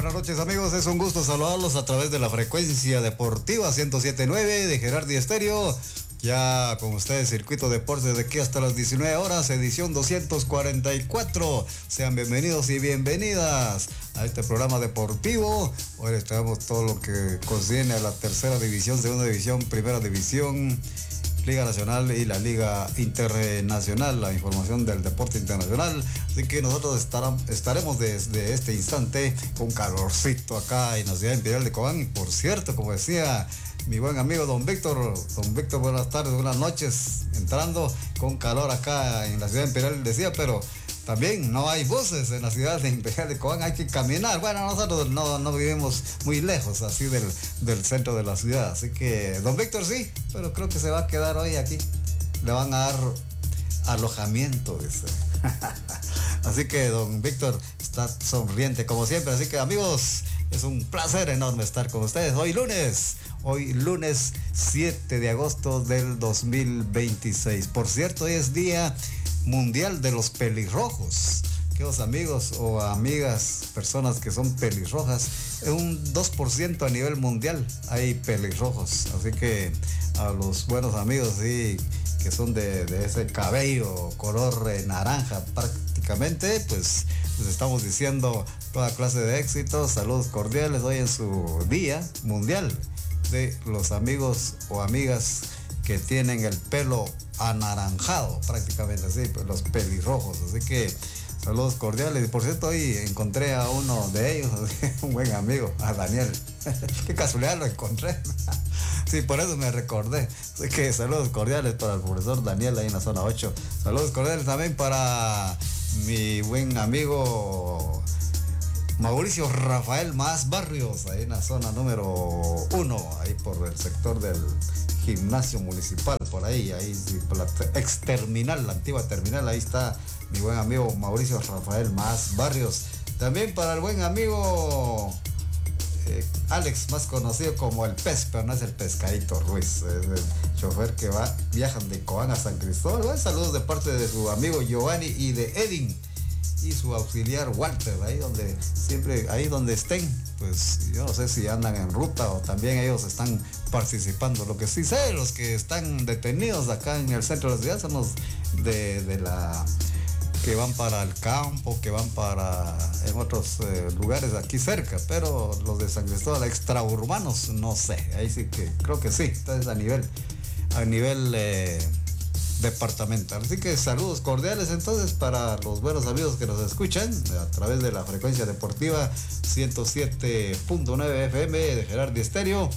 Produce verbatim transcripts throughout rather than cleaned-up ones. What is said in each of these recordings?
buenas noches amigos, es un gusto saludarlos a través de la frecuencia deportiva ciento siete punto nueve de Gerardi Estéreo. Ya con ustedes Circuito Deportes de aquí hasta las diecinueve horas, edición doscientos cuarenta y cuatro. Sean bienvenidos y bienvenidas a este programa deportivo. Hoy les traemos todo lo que concierne a la tercera división, segunda división, primera división, Liga Nacional y la Liga Internacional, la información del deporte internacional. Así que nosotros estaremos desde este instante con calorcito acá en la ciudad imperial de Cobán. Y por cierto, como decía mi buen amigo don Víctor, don Víctor, buenas tardes, buenas noches, entrando con calor acá en la ciudad imperial, decía, pero también no hay buses en la ciudad de Imperial de Cobán, hay que caminar. Bueno, nosotros no, no vivimos muy lejos así del, del centro de la ciudad, así que don Víctor sí, pero creo que se va a quedar hoy aquí. Le van a dar alojamiento, dice. Así que don Víctor está sonriente como siempre, así que amigos, es un placer enorme estar con ustedes hoy lunes. Hoy lunes siete de agosto del dos mil veintiséis. Por cierto, hoy es Día Mundial de los Pelirrojos. Queridos amigos o amigas, personas que son pelirrojas, es un dos por ciento a nivel mundial hay pelirrojos. Así que a los buenos amigos, sí, que son de, de ese cabello color eh, naranja prácticamente, pues les estamos diciendo toda clase de éxitos, saludos cordiales hoy en su Día Mundial de los amigos o amigas que tienen el pelo anaranjado, prácticamente así, pues los pelirrojos. Así que saludos cordiales. Y por cierto, hoy encontré a uno de ellos, un buen amigo, a Daniel. Qué casualidad lo encontré. Sí, por eso me recordé. Así que saludos cordiales para el profesor Daniel ahí en la zona ocho. Saludos cordiales también para mi buen amigo Mauricio Rafael Más Barrios, ahí en la zona número uno, ahí por el sector del gimnasio municipal, por ahí, ahí por la ex terminal, la antigua terminal, ahí está mi buen amigo Mauricio Rafael Más Barrios. También para el buen amigo eh, Alex, más conocido como el Pez, pero no es el Pescadito Ruiz, es el chofer que va, viajan de Cobán a San Cristóbal. Bueno, saludos de parte de su amigo Giovanni y de Edin y su auxiliar Walter, ahí donde siempre, ahí donde estén, pues yo no sé si andan en ruta o también ellos están participando. Lo que sí sé, los que están detenidos acá en el centro de la ciudad son los de, de la que van para el campo, que van para en otros eh, lugares aquí cerca, pero los de San Cristóbal extraurbanos, no sé, ahí sí que creo que sí. Entonces a nivel, a nivel eh, departamental. Así que saludos cordiales entonces para los buenos amigos que nos escuchan a través de la frecuencia deportiva ciento siete punto nueve F M de Gerardi Estéreo.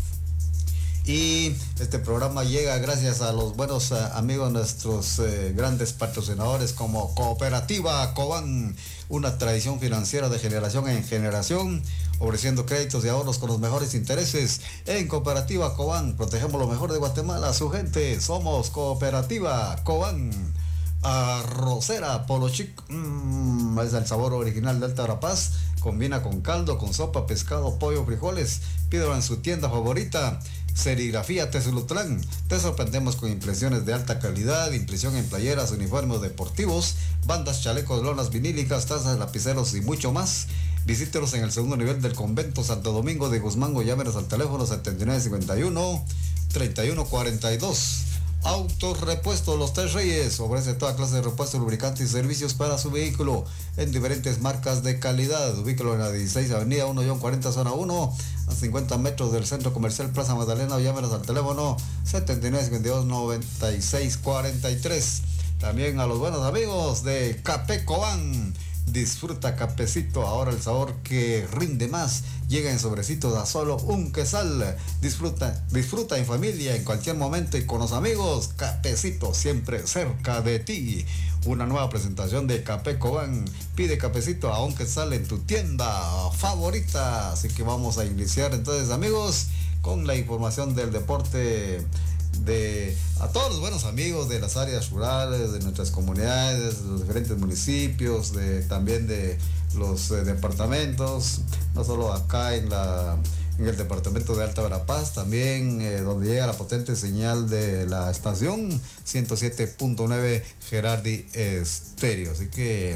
Y este programa llega gracias a los buenos uh, amigos, nuestros eh, grandes patrocinadores como Cooperativa Cobán, una tradición financiera de generación en generación, ofreciendo créditos y ahorros con los mejores intereses. En Cooperativa Cobán, protegemos lo mejor de Guatemala a su gente. Somos Cooperativa Cobán. Arrocera Polo Chic, mmm, es el sabor original de Alta Verapaz. Combina con caldo, con sopa, pescado, pollo, frijoles. Pídelo en su tienda favorita. Serigrafía Tesulutlán. Te sorprendemos con impresiones de alta calidad, impresión en playeras, uniformes deportivos, bandas, chalecos, lonas vinílicas, tazas, lapiceros y mucho más. Visítelos en el segundo nivel del convento Santo Domingo de Guzmán o llámenos al teléfono setenta y nueve cincuenta y uno treinta y uno cuarenta y dos. Autos Repuestos Los Tres Reyes ofrece toda clase de repuestos, lubricantes y servicios para su vehículo en diferentes marcas de calidad. Ubíquelo en la dieciséis Avenida uno cuarenta Zona uno, a cincuenta metros del Centro Comercial Plaza Magdalena, o llámenos al teléfono setenta y nueve cincuenta y dos noventa y seis cuarenta y tres. También a los buenos amigos de Café Cobán. Disfruta cafecito, ahora el sabor que rinde más. Llega en sobrecitos a solo un quesal. Disfruta, disfruta en familia, en cualquier momento y con los amigos. Cafecito siempre cerca de ti. Una nueva presentación de Café Cobán. Pide cafecito a un quesal en tu tienda favorita. Así que vamos a iniciar entonces, amigos, con la información del deporte de a todos los buenos amigos de las áreas rurales, de nuestras comunidades, de los diferentes municipios, de también de los eh, departamentos, no solo acá en la en el departamento de Alta Verapaz, también eh, donde llega la potente señal de la estación ciento siete punto nueve Gerardi Estéreo. Así que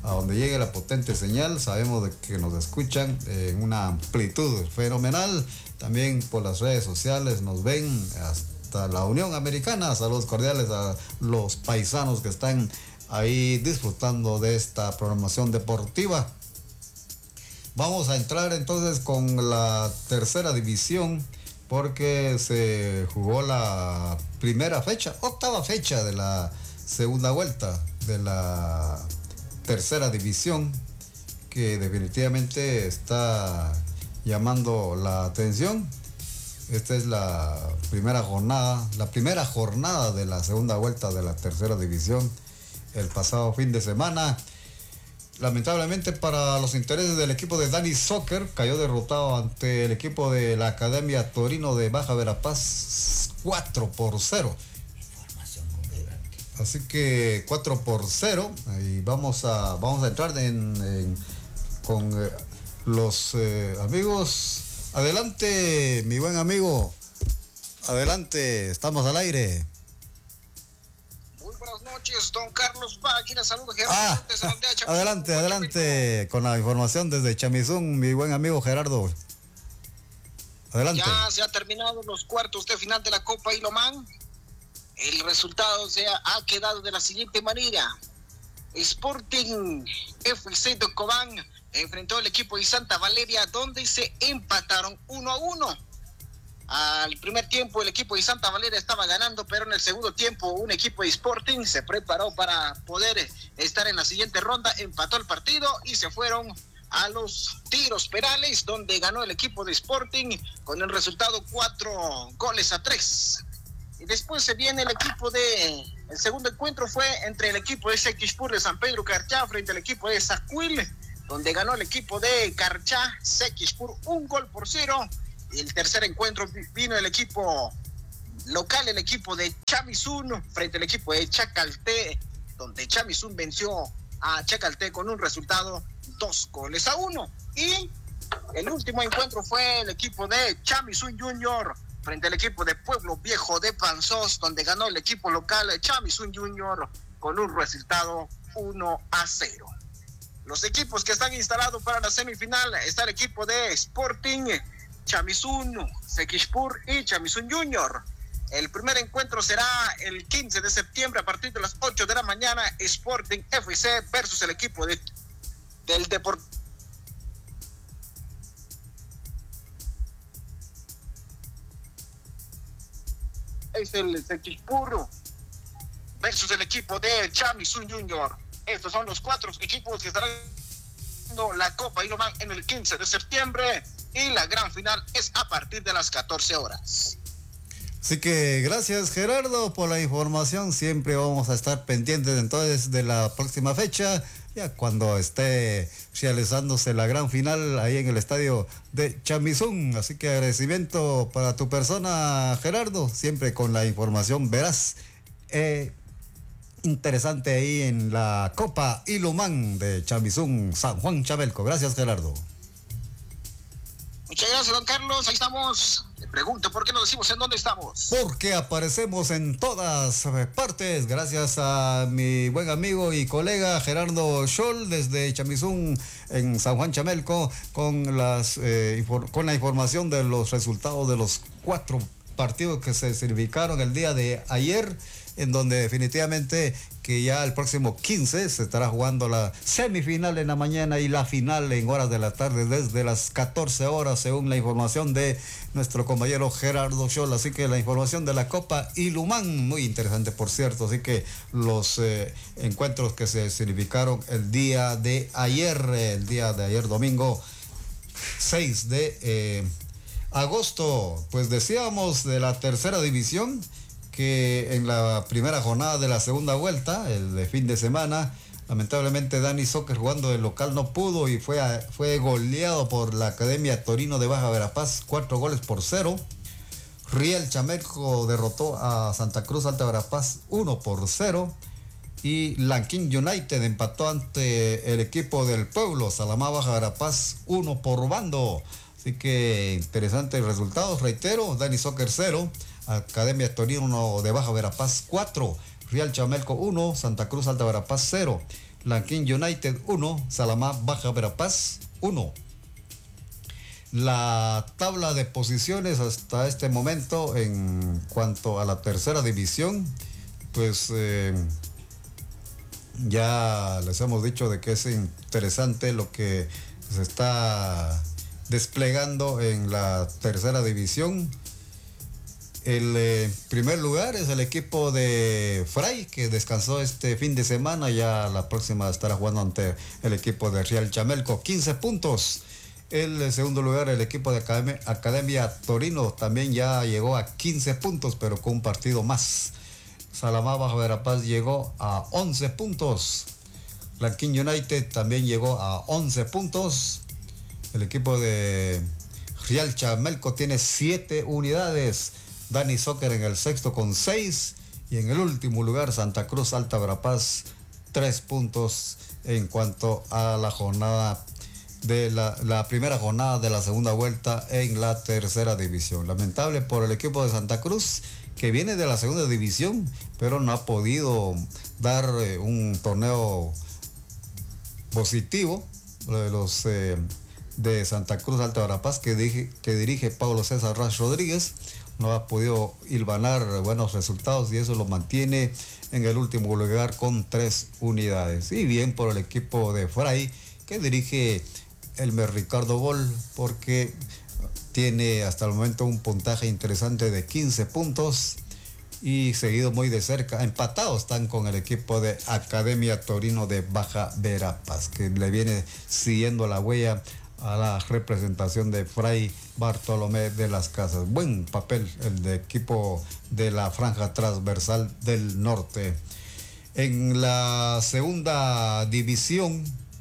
a donde llegue la potente señal. Sabemos de que nos escuchan en una amplitud fenomenal. También por las redes sociales nos ven hasta la Unión Americana. Saludos cordiales a los paisanos que están ahí disfrutando de esta programación deportiva. Vamos a entrar entonces con la tercera división, porque se jugó la primera fecha, octava fecha de la segunda vuelta de la tercera división, que definitivamente está llamando la atención. Esta es la primera jornada, la primera jornada de la segunda vuelta de la tercera división el pasado fin de semana. Lamentablemente para los intereses del equipo de Dani Soccer, cayó derrotado ante el equipo de la Academia Torino de Baja Verapaz cuatro por cero. Así que cuatro por cero. Y vamos a, vamos a entrar en, en, con eh, los eh, amigos. Adelante, mi buen amigo. Adelante, estamos al aire. Buenas noches, don Carlos Página, saludos. Ah, adelante, adelante, con la información desde Chamizún, mi buen amigo Gerardo. Adelante. Ya se han terminado los cuartos de final de la Copa Ilomán. El resultado se ha, ha quedado de la siguiente manera. Sporting F C de Cobán enfrentó al equipo de Santa Valeria, donde se empataron uno a uno. Al primer tiempo el equipo de Santa Valeria estaba ganando, pero en el segundo tiempo un equipo de Sporting se preparó para poder estar en la siguiente ronda, empató el partido y se fueron a los tiros penales, donde ganó el equipo de Sporting con el resultado cuatro goles a tres. Y después se viene el equipo de... El segundo encuentro fue entre el equipo de Sequishpur de San Pedro Carchá frente al equipo de Zacuil, donde ganó el equipo de Carchá, Sequishpur, un gol por cero. El tercer encuentro vino el equipo local, el equipo de Chamizún frente al equipo de Chacalté, donde Chamizún venció a Chacalté con un resultado dos goles a uno. Y el último encuentro fue el equipo de Chamizún Junior frente al equipo de Pueblo Viejo de Panzós, donde ganó el equipo local Chamizún Junior con un resultado uno a cero. Los equipos que están instalados para la semifinal está el equipo de Sporting, Chamizún, Sequishpur y Chamizún Junior. El primer encuentro será el quince de septiembre a partir de las ocho de la mañana. Sporting F C versus el equipo de, del Deportivo. Es el Sequishpur versus el equipo de Chamizún Junior. Estos son los cuatro equipos que estarán jugando la Copa Ilomán en el quince de septiembre. Y la gran final es a partir de las catorce horas. Así que gracias, Gerardo, por la información. Siempre vamos a estar pendientes entonces de la próxima fecha, ya cuando esté realizándose la gran final ahí en el estadio de Chamizún. Así que agradecimiento para tu persona, Gerardo, siempre con la información veraz, eh, interesante ahí en la Copa Ilomán de Chamizún, San Juan Chabelco. Gracias, Gerardo. Muchas gracias, don Carlos. Ahí estamos. Le pregunto, ¿por qué no decimos en dónde estamos? Porque aparecemos en todas partes. Gracias a mi buen amigo y colega Gerardo Scholl desde Chamizún, en San Juan Chamelco, con, las, eh, con la información de los resultados de los cuatro partidos que se certificaron el día de ayer, en donde definitivamente que ya el próximo quince se estará jugando la semifinal en la mañana y la final en horas de la tarde desde las catorce horas, según la información de nuestro compañero Gerardo Scholl. Así que la información de la Copa Ilomán, muy interesante por cierto. Así que los eh, encuentros que se significaron el día de ayer, el día de ayer domingo seis de eh, agosto, pues decíamos de la tercera división, que en la primera jornada de la segunda vuelta, el de fin de semana, lamentablemente Dani Soccer jugando de local no pudo y fue, a, fue goleado por la Academia Torino de Baja Verapaz, cuatro goles por cero. Riel Chamelco derrotó a Santa Cruz Alta Verapaz uno por cero. Y Lanquín United empató ante el equipo del pueblo, Salamá Baja Verapaz, uno por bando. Así que interesantes resultados, reitero, Dani Soccer cero. Academia Torino de Baja Verapaz cuatro, Real Chamelco uno, Santa Cruz Alta Verapaz cero. Lanquín United uno, Salamá Baja Verapaz uno. La tabla de posiciones hasta este momento en cuanto a la tercera división, pues eh, ya les hemos dicho de que es interesante lo que se está desplegando en la tercera división. El eh, primer lugar es el equipo de Fray, que descansó este fin de semana. Ya la próxima estará jugando ante el equipo de Real Chamelco, quince puntos. El segundo lugar, el equipo de Academia, Academia Torino, también ya llegó a quince puntos, pero con un partido más. Salamá Baja Verapaz llegó a once puntos. Lanquín United también llegó a once puntos. El equipo de Real Chamelco tiene siete unidades. Dani Soccer en el sexto con seis. Y en el último lugar, Santa Cruz Alta Verapaz, tres puntos en cuanto a la jornada de la, la primera jornada de la segunda vuelta en la tercera división. Lamentable por el equipo de Santa Cruz, que viene de la segunda división, pero no ha podido dar eh, un torneo positivo. De los eh, de Santa Cruz Alta Verapaz, que, dije, que dirige Pablo César Ras Rodríguez, no ha podido hilvanar buenos resultados y eso lo mantiene en el último lugar con tres unidades. Y bien por el equipo de Fray, que dirige Elmer Ricardo Gol, porque tiene hasta el momento un puntaje interesante de quince puntos y seguido muy de cerca, empatados están con el equipo de Academia Torino de Baja Verapaz, que le viene siguiendo la huella a la representación de Fray Bartolomé de las Casas. Buen papel el de equipo de la franja transversal del norte. En la segunda división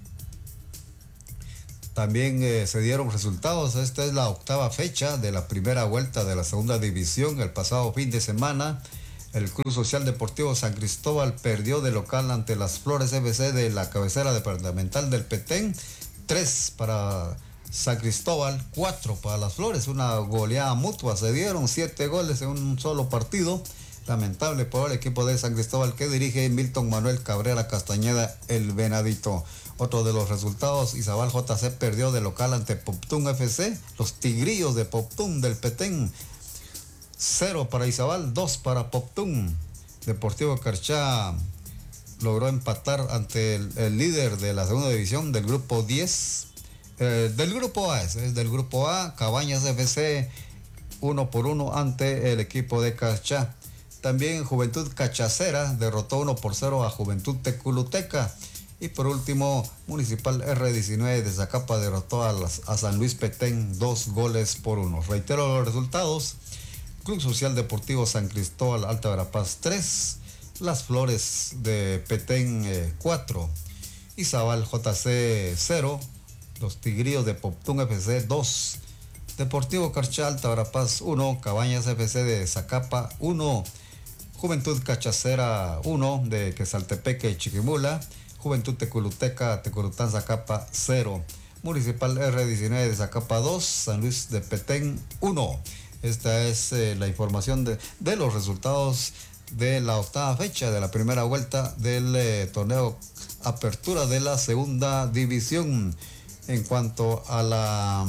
también eh, se dieron resultados. Esta es la octava fecha de la primera vuelta de la segunda división. El pasado fin de semana, el Club Social Deportivo San Cristóbal perdió de local ante las Flores F C de la cabecera departamental del Petén. Tres para San Cristóbal, cuatro para las Flores. Una goleada mutua. Se dieron siete goles en un solo partido. Lamentable por el equipo de San Cristóbal, que dirige Milton Manuel Cabrera Castañeda, el Venadito. Otro de los resultados, Izabal J C perdió de local ante Poptún F C. Los Tigrillos de Poptún del Petén. Cero para Izabal, dos para Poptún. Deportivo Carchá logró empatar ante el, el líder de la segunda división del grupo diez. Eh, del grupo A, es, es del grupo A. Cabañas F C, uno por uno ante el equipo de Carchá. También Juventud Cachacera derrotó uno por cero a Juventud Teculuteca. Y por último, Municipal R diecinueve de Zacapa derrotó a, las, a San Luis Petén dos goles por uno. Reitero los resultados. Club Social Deportivo San Cristóbal Alta Verapaz tres. Las Flores de Petén eh, cuatro. Izabal J C cero. Los Tigrillos de Poptún F C dos. Deportivo Carchá Alta Verapaz uno. Cabañas F C de Zacapa uno. Juventud Cachacera uno de Quesaltepeque y Chiquimula. Juventud Teculuteca, Tecurután, Zacapa cero. Municipal R diecinueve de Zacapa dos. San Luis de Petén uno. Esta es eh, la información de, de los resultados de la octava fecha de la primera vuelta del eh, torneo Apertura de la segunda división. En cuanto a la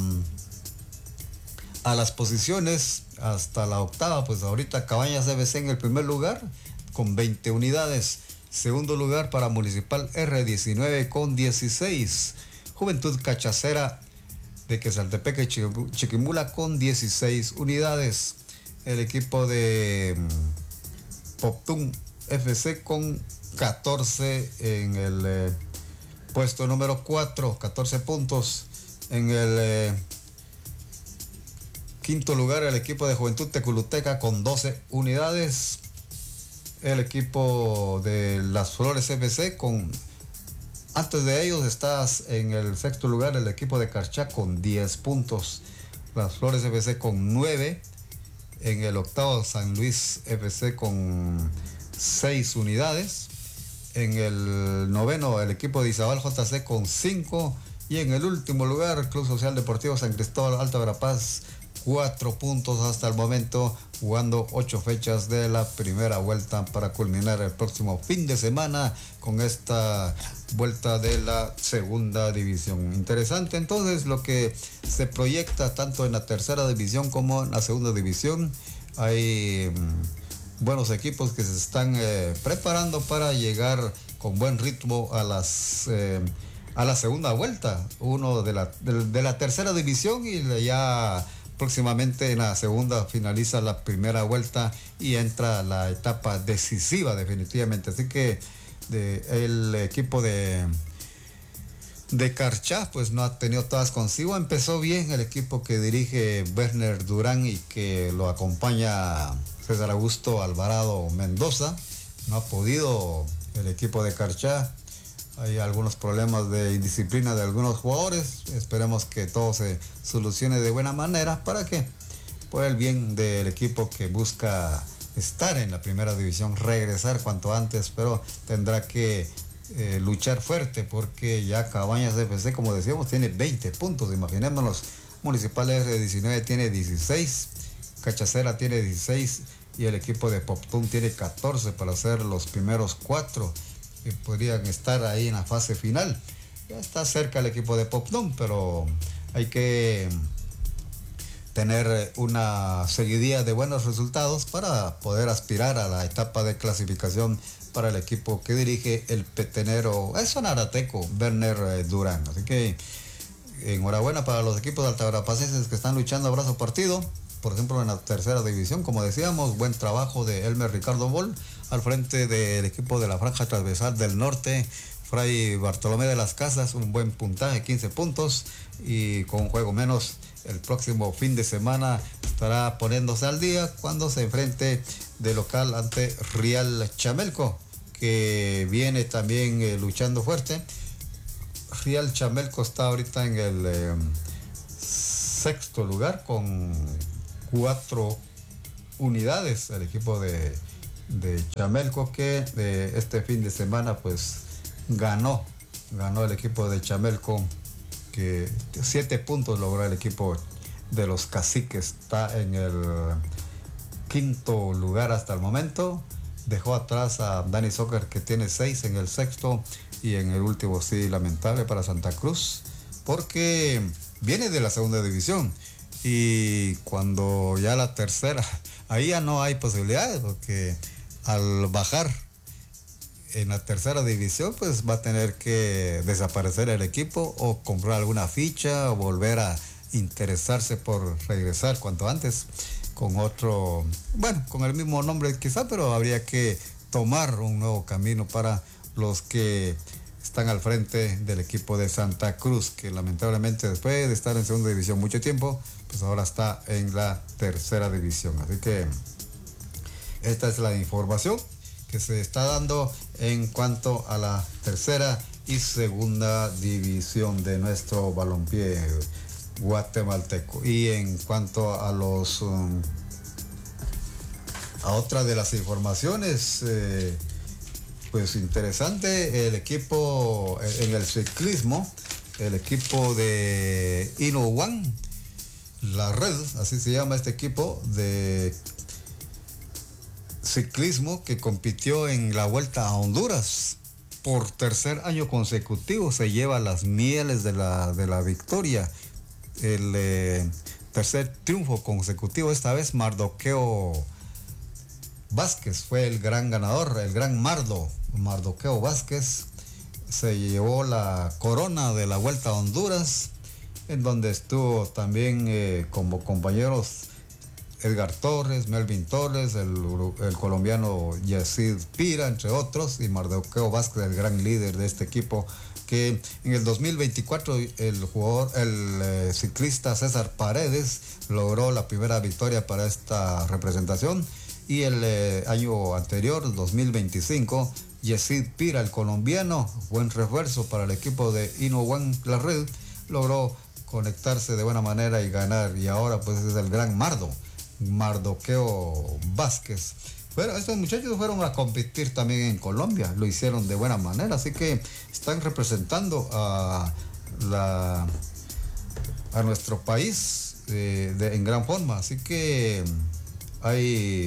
a las posiciones hasta la octava, pues ahorita Cabañas F C en el primer lugar con veinte unidades. Segundo lugar para Municipal R diecinueve con dieciséis. Juventud Cachacera de Quesaltepeque y Chiquimula con dieciséis unidades. El equipo de Poptún F C con catorce en el eh, puesto número cuatro, catorce puntos. En el eh, quinto lugar, el equipo de Juventud Teculuteca con doce unidades. El equipo de las Flores F C con, antes de ellos está en el sexto lugar el equipo de Carchá con diez puntos. Las Flores F C con nueve. En el octavo San Luis F C con seis unidades. En el noveno el equipo de Izabal J C con cinco. Y en el último lugar el Club Social Deportivo San Cristóbal Alta Verapaz cuatro puntos hasta el momento, jugando ocho fechas de la primera vuelta para culminar el próximo fin de semana con esta vuelta de la segunda división. Interesante entonces lo que se proyecta tanto en la tercera división como en la segunda división. Hay mmm, buenos equipos que se están eh, preparando para llegar con buen ritmo a las eh, a la segunda vuelta. Uno de la, de, de la tercera división y ya próximamente en la segunda finaliza la primera vuelta y entra la etapa decisiva definitivamente. Así que de, el equipo de de Carchá pues no ha tenido todas consigo. Empezó bien el equipo que dirige Werner Durán y que lo acompaña César Augusto Alvarado Mendoza. No ha podido el equipo de Carchá. Hay algunos problemas de indisciplina de algunos jugadores. Esperemos que todo se solucione de buena manera para que, por el bien del equipo que busca estar en la primera división, regresar cuanto antes, pero tendrá que eh, luchar fuerte porque ya Cabañas F C, como decíamos, tiene veinte puntos. Imaginémonos, Municipal R diecinueve tiene dieciséis, Cachacera tiene dieciséis y el equipo de Poptún tiene catorce para ser los primeros cuatro que podrían estar ahí en la fase final. Ya está cerca el equipo de Poptún, pero hay que tener una seguidilla de buenos resultados para poder aspirar a la etapa de clasificación para el equipo que dirige el petenero, es sonarateco, Werner Durán. Así que enhorabuena para los equipos de altaverapacenses que están luchando a brazo partido. Por ejemplo, en la tercera división, como decíamos, buen trabajo de Elmer Ricardo Bol al frente del equipo de la Franja Transversal del Norte, Fray Bartolomé de las Casas, un buen puntaje, quince puntos, y con un juego menos el próximo fin de semana estará poniéndose al día cuando se enfrente de local ante Real Chamelco, que viene también eh, luchando fuerte. Real Chamelco está ahorita en el eh, sexto lugar con cuatro unidades. El equipo de, de Chamelco que de este fin de semana pues ganó, ganó el equipo de Chamelco, que siete puntos logró el equipo de los Caciques. Está en el quinto lugar hasta el momento. Dejó atrás a Dani Soccer, que tiene seis en el sexto, y en el último sí, lamentable para Santa Cruz, porque viene de la segunda división. Y cuando ya la tercera, ahí ya no hay posibilidades, porque al bajar en la tercera división, pues va a tener que desaparecer el equipo o comprar alguna ficha o volver a interesarse por regresar cuanto antes con otro, bueno, con el mismo nombre quizá, pero habría que tomar un nuevo camino para los que están al frente del equipo de Santa Cruz, que lamentablemente después de estar en segunda división mucho tiempo, pues ahora está en la tercera división. Así que esta es la información que se está dando en cuanto a la tercera y segunda división de nuestro balompié guatemalteco. Y en cuanto a los um, a otra de las informaciones, eh, pues interesante, el equipo en el ciclismo, el equipo de Inowan, la red, así se llama este equipo de ciclismo, que compitió en la Vuelta a Honduras por tercer año consecutivo, se lleva las mieles de la, de la victoria. El eh, tercer triunfo consecutivo, esta vez Mardoqueo Vázquez fue el gran ganador, el gran Mardo, Mardoqueo Vázquez se llevó la corona de la Vuelta a Honduras, en donde estuvo también eh, como compañeros Edgar Torres, Melvin Torres, el, el colombiano Yacid Pira, entre otros, y Mardoqueo Vázquez, el gran líder de este equipo, que en el dos mil veinticuatro el jugador, el eh, ciclista César Paredes logró la primera victoria para esta representación, y el eh, año anterior, el dos mil veinticinco, Yacid Pira, el colombiano, buen refuerzo para el equipo de Inowan La Red, logró conectarse de buena manera y ganar, y ahora pues es el gran Mardo, Mardoqueo Vázquez. Bueno, estos muchachos fueron a competir también en Colombia, lo hicieron de buena manera, así que están representando a, la, a nuestro país eh, de, en gran forma. Así que hay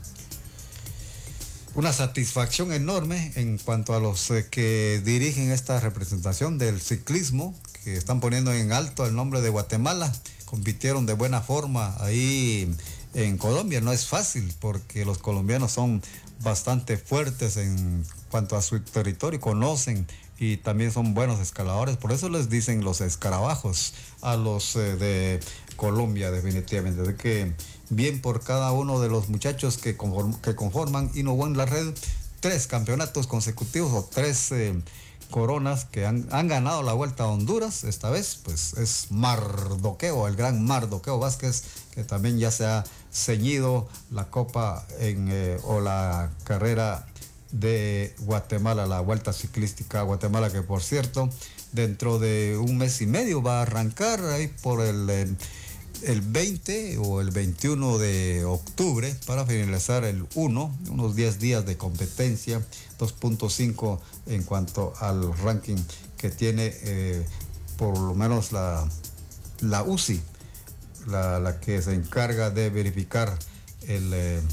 una satisfacción enorme en cuanto a los eh, que dirigen esta representación del ciclismo, que están poniendo en alto el nombre de Guatemala. Compitieron de buena forma ahí en Colombia. No es fácil porque los colombianos son bastante fuertes en cuanto a su territorio, conocen y también son buenos escaladores. Por eso les dicen los escarabajos a los eh, de Colombia, definitivamente. De que bien por cada uno de los muchachos que, conform, que conforman Inowan La Red, tres campeonatos consecutivos o tres eh, coronas que han, han ganado la Vuelta a Honduras. Esta vez pues es Mardoqueo, el gran Mardoqueo Vázquez, que también ya se ha ceñido la copa en, eh, o la carrera de Guatemala, la Vuelta Ciclística a Guatemala, que por cierto dentro de un mes y medio va a arrancar ahí por el, el, el veinte o el veintiuno de octubre para finalizar el uno, unos diez días de competencia, dos punto cinco en cuanto al ranking que tiene eh, por lo menos la, la U C I, la, la que se encarga de verificar el eh,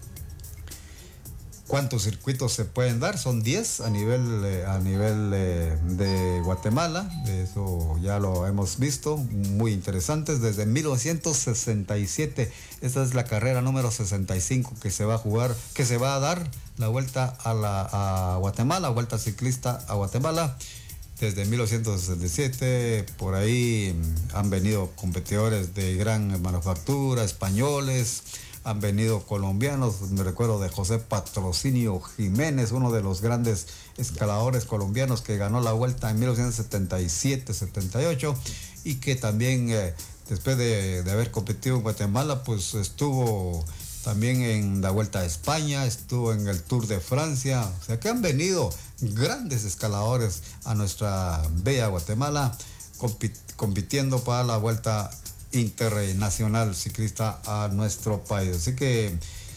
cuántos circuitos se pueden dar. Son diez a nivel, eh, a nivel eh, de Guatemala. Eso ya lo hemos visto, muy interesantes. Desde mil novecientos sesenta y siete, esta es la carrera número sesenta y cinco que se va a jugar, que se va a dar la vuelta a, la, a Guatemala, Vuelta Ciclista a Guatemala. Desde mil novecientos sesenta y siete, por ahí han venido competidores de gran manufactura, españoles, han venido colombianos. Me recuerdo de José Patrocinio Jiménez, uno de los grandes escaladores colombianos que ganó la vuelta en mil novecientos setenta y siete setenta y ocho y que también eh, después de, de haber competido en Guatemala, pues estuvo también en la Vuelta a España, estuvo en el Tour de Francia. O sea que han venido grandes escaladores a nuestra bella Guatemala compit- compitiendo para la Vuelta Internacional Ciclista a nuestro país. Así que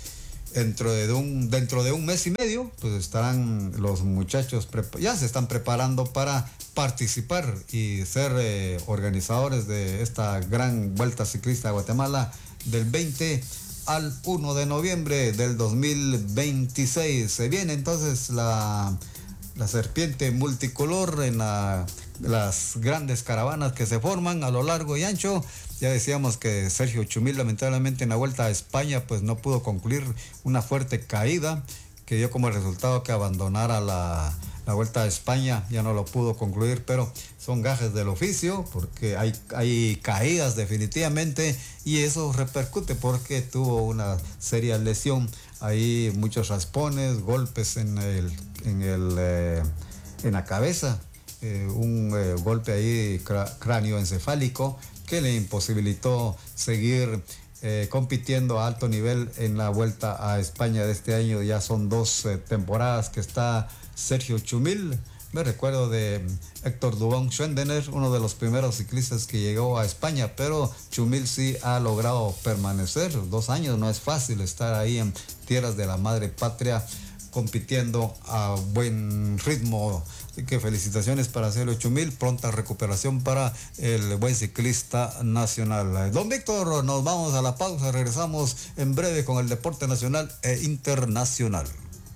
dentro de un, dentro de un mes y medio, pues estarán los muchachos, ya se están preparando para participar y ser eh, organizadores de esta gran Vuelta Ciclista a Guatemala del veinte al uno de noviembre del dos mil veintiséis. Se viene entonces la, la serpiente multicolor en la, las grandes caravanas que se forman a lo largo y ancho. Ya decíamos que Sergio Chumil lamentablemente en la Vuelta a España pues no pudo concluir, una fuerte caída que dio como resultado que abandonara la, la Vuelta a España, ya no lo pudo concluir, pero son gajes del oficio porque hay, hay caídas definitivamente y eso repercute porque tuvo una seria lesión, ahí muchos raspones, golpes en el, en el eh, en la cabeza, eh, un eh, golpe ahí cráneo encefálico que le imposibilitó seguir eh, compitiendo a alto nivel en la Vuelta a España de este año. Ya son dos eh, temporadas que está Sergio Chumil. Me recuerdo de Héctor Dubón Schwendener, uno de los primeros ciclistas que llegó a España, pero Chumil sí ha logrado permanecer. Dos años no es fácil estar ahí en tierras de la madre patria compitiendo a buen ritmo. Así que felicitaciones para Sergio Chumil, pronta recuperación para el buen ciclista nacional. Don Víctor, nos vamos a la pausa, regresamos en breve con el deporte nacional e internacional.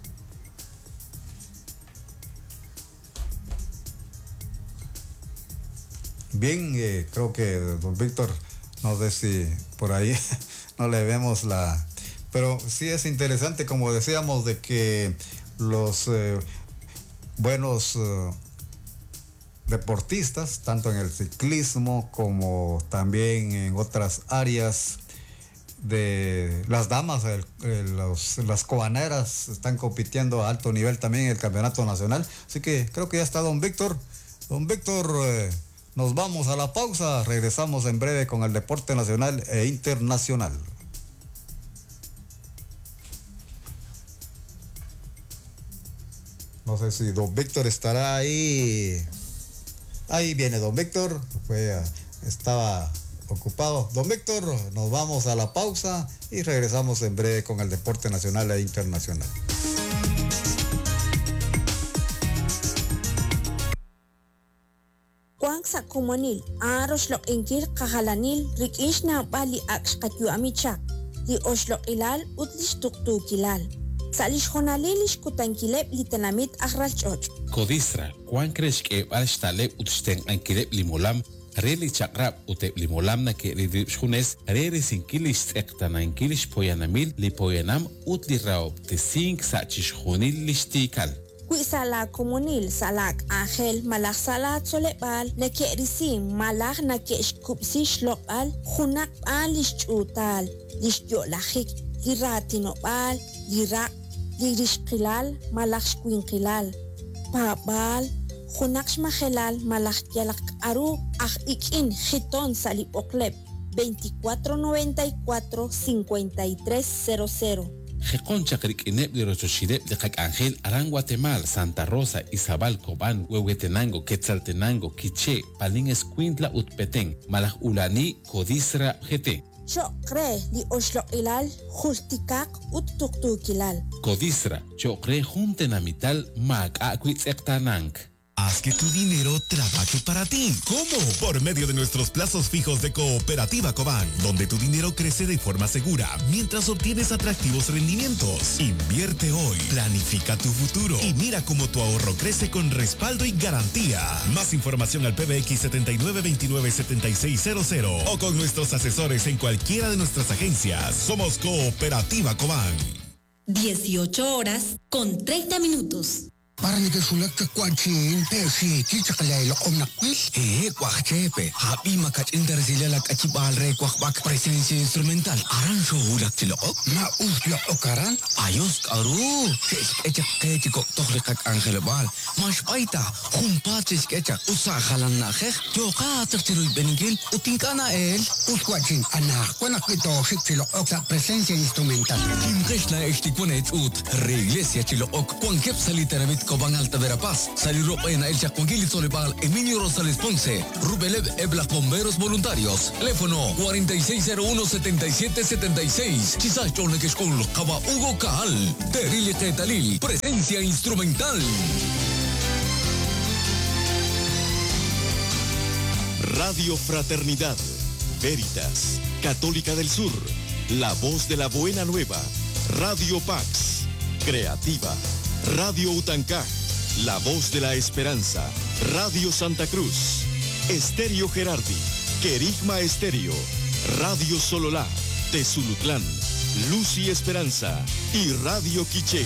Bien, eh, creo que don Víctor, no sé si por ahí no le vemos la... Pero sí es interesante, como decíamos, de que los eh, buenos eh, deportistas, tanto en el ciclismo como también en otras áreas de las damas, el, el, los, las cobaneras están compitiendo a alto nivel también en el campeonato nacional. Así que creo que ya está don Víctor. Don Víctor, eh, nos vamos a la pausa, regresamos en breve con el deporte nacional e internacional. No sé si don Víctor estará ahí. Ahí viene don Víctor. Fue, estaba ocupado. Don Víctor, nos vamos a la pausa y regresamos en breve con el deporte nacional e internacional. Cuán komonil aroslok inkir kahalanil rikish na bali aks katyu amichak li oslok ilal utlish tuktu kilal salish honalilish kutankilep litanamit akral choch Codisra kwan kresh ke alstalep utsten ankilep limolam Reli chakrap utep limolam na ke ridip shunes reri sinkilish ektana inkilish poyanamil li poyanam utli raob te sink sachish hunil lishtikal. Kui sala komunil salak angel malak salat solepal na ke risim malak na ke skupsish lokal hunak al lishutal lishyo lahik liratinopal lirak lirishkilal malak squinkilal pabal Hunaks mahelal malakjalak aru ah ikin hiton salip oklep veinticuatro noventa y cuatro cincuenta y tres cero cero. Jekon chakrik inep de rochoshirep de Kak Ángel Arán Guatemala, Santa Rosa, Izabal, Cobán, Huehuetenango, Quetzaltenango, Quiché, Palín Escuintla, Utpetén, Malaj Ulani, Codisra, G T. Yo cree li oslo ilal justikak ut tuktukilal. Codisra, yo cree juntenamital mag akwitz ektanank. Haz que tu dinero trabaje para ti. ¿Cómo? Por medio de nuestros plazos fijos de Cooperativa Cobán, donde tu dinero crece de forma segura mientras obtienes atractivos rendimientos. Invierte hoy, planifica tu futuro y mira cómo tu ahorro crece con respaldo y garantía. Más información al P B X setenta y nueve veintinueve setenta y seis cero cero o con nuestros asesores en cualquiera de nuestras agencias. Somos Cooperativa Cobán. dieciocho horas con treinta minutos. Parang ikasulak ka kwachin, persi, kichakalay lo om nakwis. Eh, kwak chepe. Happy makat intersilak achibal re kwak bak presencia instrumental. Aran show hulak tilok. Maus lo okaran? Ayos karu. Sis echak kechikok tohlikak angel bal. Mas paita. Humpat sis echak. Usakalan na kek. Yoka tertiruy benigil. Utingka na el. Uskwachin, anak, kwanak ito sik ok sa presencia instrumental. Kimkesh na estikwanet ut. Reiglesia tilok. Kwangkep salita namit Cobán Alta Verapaz, Saliropa en el Chacuanquil y Solebal, Emilio Rosales Ponce, Rubeleb Ebla Bomberos Voluntarios, teléfono cuarenta y seis cero uno setenta y siete setenta y seis, Chisas Chorneque School, Caba Hugo Caal, Terili Tetalil, presencia instrumental. Radio Fraternidad, Veritas, Católica del Sur, La Voz de la Buena Nueva, Radio Pax, Creativa, Radio Utancá, La Voz de la Esperanza, Radio Santa Cruz, Estéreo Gerardi, Querigma Estéreo, Radio Sololá, Tezulutlán, Luz y Esperanza y Radio Quiché.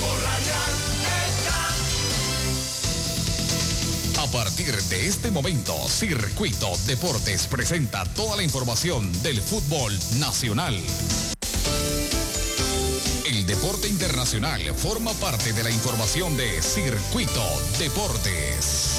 A partir de este momento, Circuito Deportes presenta toda la información del fútbol nacional. El deporte internacional forma parte de la información de Circuito Deportes.